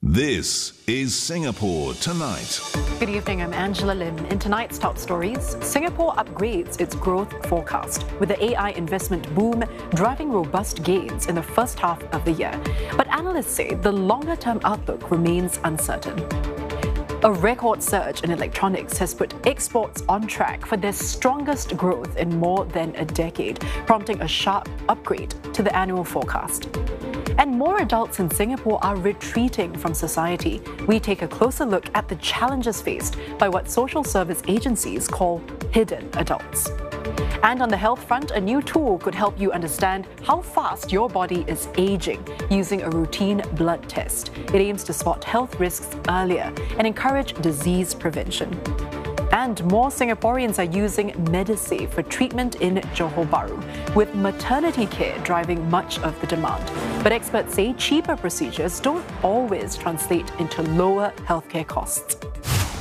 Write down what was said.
This is Singapore Tonight. Good evening, I'm Angela Lim. In tonight's top stories, Singapore upgrades its growth forecast, with the AI investment boom driving robust gains in the first half of the year. But analysts say the longer-term outlook remains uncertain. A record surge in electronics has put exports on track for their strongest growth in more than a decade, prompting a sharp upgrade to the annual forecast. And more adults in Singapore are retreating from society. We take a closer look at the challenges faced by what social service agencies call hidden adults. And on the health front, a new tool could help you understand how fast your body is aging using a routine blood test. It aims to spot health risks earlier and encourage disease prevention. And more Singaporeans are using MediSave for treatment in Johor Bahru, with maternity care driving much of the demand. But experts say cheaper procedures don't always translate into lower healthcare costs.